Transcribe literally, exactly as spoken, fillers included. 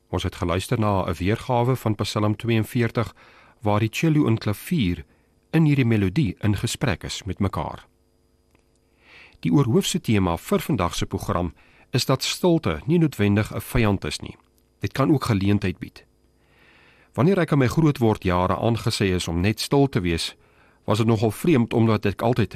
Ons het geluister na 'n weergawe van Psalm twee en veertig, waar die cello en klavier in hierdie melodie in gesprek is met mekaar. Die oorhoofse tema vir vandag se program is dat stilte nie noodwendig 'n vyand is nie. Dit kan ook geleentheid bied. Wanneer ek in my grootword jare aangesê is om net stil te wees, was dit nogal vreemd omdat ek altyd